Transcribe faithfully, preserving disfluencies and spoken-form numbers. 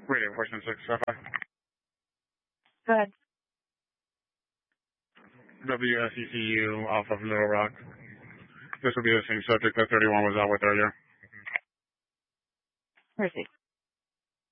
Radio question six, F I. Go ahead. W S E C U off of Little Rock. This will be the same subject that thirty-one was out with earlier. Perfect.